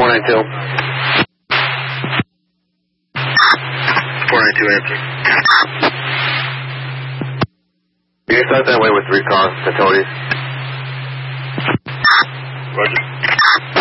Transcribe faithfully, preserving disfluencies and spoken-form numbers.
four nine two. four nine two answer. You can start that way with three cars, Toadies. Roger.